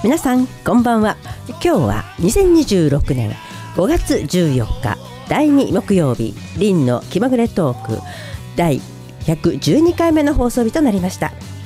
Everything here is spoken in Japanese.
皆さんこんばんは。今日は2026年5月14日第2木曜日、リンの気まぐれトーク第112回目の放送日となりました。